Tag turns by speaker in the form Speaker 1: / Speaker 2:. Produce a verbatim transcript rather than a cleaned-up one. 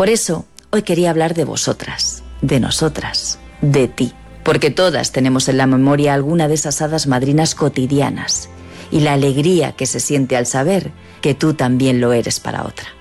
Speaker 1: Por eso, hoy quería hablar de vosotras, de nosotras, de ti. Porque todas tenemos en la memoria alguna de esas hadas madrinas cotidianas y la alegría que se siente al saber que tú también lo eres para otra.